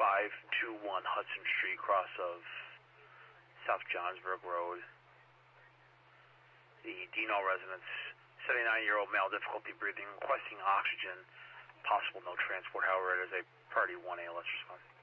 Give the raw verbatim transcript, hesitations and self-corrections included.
five two one Hudson Street, cross of South Johnsburg Road. The Dino residence, seventy-nine-year-old male, difficulty breathing, requesting oxygen, possible no transport. However, it is a priority one A. Let's respond.